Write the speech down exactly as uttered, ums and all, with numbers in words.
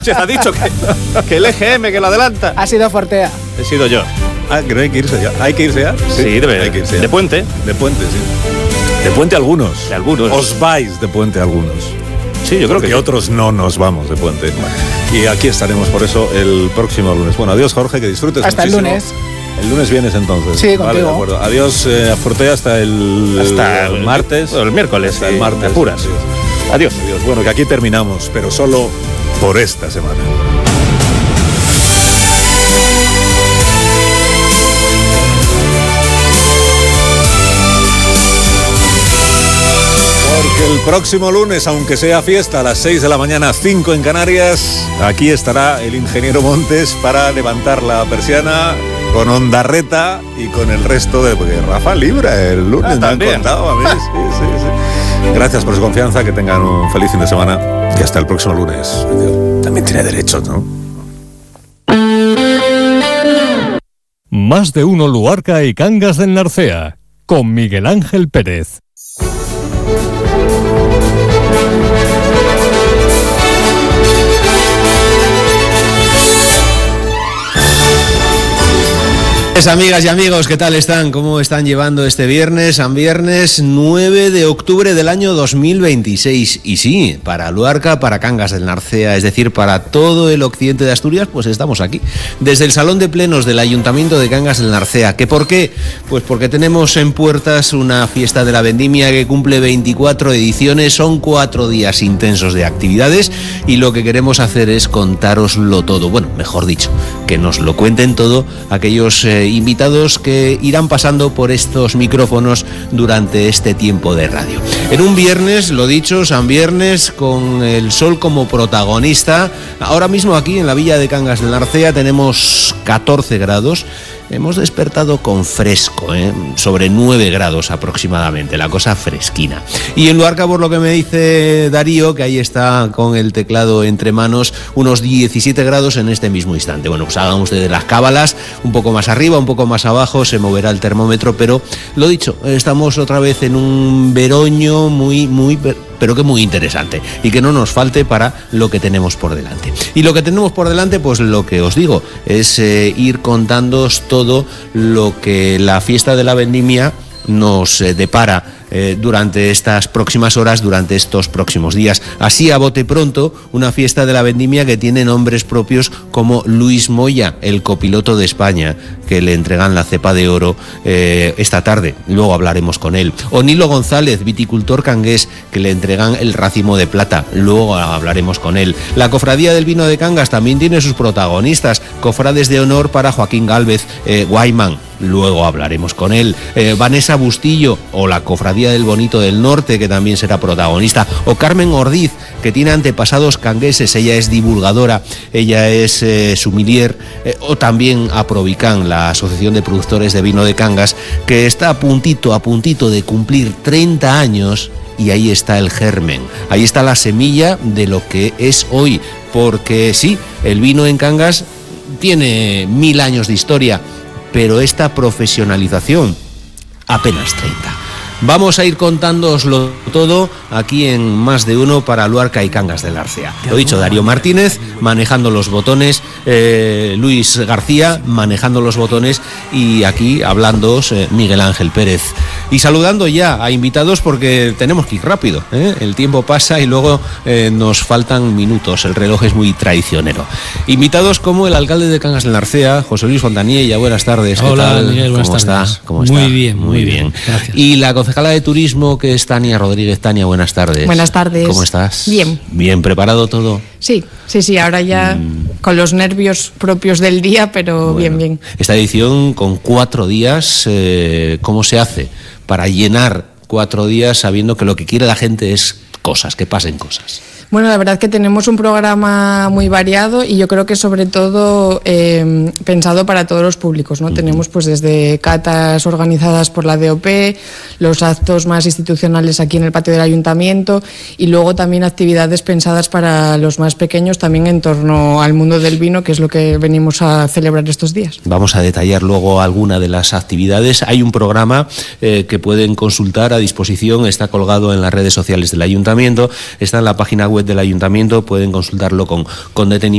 Se ha dicho que, que el E G M que lo adelanta. Ha sido Fortea. He sido yo. Ah, que no hay que irse ya. ¿Hay que irse ya? Sí, sí debe. Hay que irse ya. De puente. De puente, sí. De puente algunos. De algunos. Os vais de puente algunos. Sí, yo creo que Y sí. otros no nos vamos de puente. Y aquí estaremos por eso el próximo lunes. Bueno, adiós Jorge, que disfrutes Hasta muchísimo. el lunes. El lunes vienes entonces. Sí, vale, contigo. de acuerdo. Adiós eh, a Fortea hasta el, Hasta el el- martes. el miércoles, Hasta sí, el martes. me apuras. Adiós. Adiós. Bueno, que aquí terminamos, pero solo por esta semana. Porque el próximo lunes, aunque sea fiesta, a las seis de la mañana, cinco en Canarias, aquí estará el ingeniero Montes para levantar la persiana con Ondarreta y con el resto de... Porque Rafa libra el lunes, Ah, me han también. contado a mí. Sí, sí, sí. Gracias por su confianza, que tengan un feliz fin de semana y hasta el próximo lunes. También tiene derechos, ¿no? Más de uno Luarca y Cangas del Narcea, con Miguel Ángel Pérez. Amigas y amigos, ¿qué tal están? ¿Cómo están llevando este viernes? San viernes nueve de octubre del año dos mil veintiséis. Y sí, para Luarca, para Cangas del Narcea, es decir, para todo el occidente de Asturias, pues estamos aquí. Desde el Salón de Plenos del Ayuntamiento de Cangas del Narcea. ¿Qué por qué? Pues porque tenemos en puertas una fiesta de la vendimia que cumple veinticuatro ediciones. Son cuatro días intensos de actividades y lo que queremos hacer es contároslo todo. Bueno, mejor dicho, que nos lo cuenten todo aquellos eh, invitados que irán pasando por estos micrófonos durante este tiempo de radio. En un viernes, lo dicho, San Viernes, con el sol como protagonista. Ahora mismo aquí en la villa de Cangas del Narcea tenemos catorce grados. Hemos despertado con fresco, ¿eh? Sobre nueve grados aproximadamente, la cosa fresquina. Y en Luarca, por lo que me dice Darío, que ahí está con el teclado entre manos, unos diecisiete grados en este mismo instante. Bueno, pues hagamos de las cábalas, un poco más arriba, un poco más abajo, se moverá el termómetro, pero lo dicho, estamos otra vez en un veroño muy, muy... pero que muy interesante y que no nos falte para lo que tenemos por delante. Y lo que tenemos por delante, pues lo que os digo, es eh, ir contándoos todo lo que la fiesta de la vendimia nos eh, depara eh, durante estas próximas horas, durante estos próximos días. Así, a bote pronto, una fiesta de la vendimia que tiene nombres propios como Luis Moya, el copiloto de España, que le entregan la cepa de oro eh, esta tarde. Luego hablaremos con él. O Nilo González, viticultor cangués, que le entregan el racimo de plata. Luego hablaremos con él. La Cofradía del Vino de Cangas también tiene sus protagonistas. Cofrades de honor para Joaquín Gálvez eh, Guayman. Luego hablaremos con él. Eh, Vanessa Bustillo, o la Cofradía del Bonito del Norte, que también será protagonista. O Carmen Ordiz, que tiene antepasados cangueses. Ella es divulgadora, ella es eh, sommelier. Eh, o también Aprovicán, la Asociación de Productores de Vino de Cangas, que está a puntito, a puntito de cumplir treinta años. Y ahí está el germen, ahí está la semilla de lo que es hoy. Porque sí, el vino en Cangas tiene mil años de historia, pero esta profesionalización apenas treinta. Vamos a ir contándooslo todo aquí en Más de Uno para Luarca y Cangas del Narcea. Lo dicho, Darío Martínez manejando los botones, eh, Luis García manejando los botones y aquí hablándoos eh, Miguel Ángel Pérez. Y saludando ya a invitados porque tenemos que ir rápido, ¿eh? El tiempo pasa y luego eh, nos faltan minutos, el reloj es muy traicionero. Invitados como el alcalde de Cangas del Narcea, José Luis Fontaniella. Buenas tardes. ¿Qué Hola, tal? Miguel, buenas ¿Cómo tardes. está? ¿Cómo Muy está? bien, muy muy bien. bien. Gracias. Y la concejala de Turismo, que es Tania Rodríguez. Tania, buenas tardes. Buenas tardes. ¿Cómo estás? Bien. Bien, ¿preparado todo? Sí, sí, sí, ahora ya mm. con los nervios propios del día, pero Bueno, bien, bien. Esta edición con cuatro días, eh, ¿cómo se hace para llenar cuatro días sabiendo que lo que quiere la gente es cosas, que pasen cosas? Bueno, la verdad que tenemos un programa muy variado y yo creo que sobre todo eh, pensado para todos los públicos, ¿no? Uh-huh. Tenemos pues desde catas organizadas por la D O P, los actos más institucionales aquí en el patio del Ayuntamiento y luego también actividades pensadas para los más pequeños también en torno al mundo del vino, que es lo que venimos a celebrar estos días. Vamos a detallar luego alguna de las actividades. Hay un programa eh, que pueden consultar a disposición, está colgado en las redes sociales del Ayuntamiento, está en la página web del Ayuntamiento, pueden consultarlo con, con detenimiento.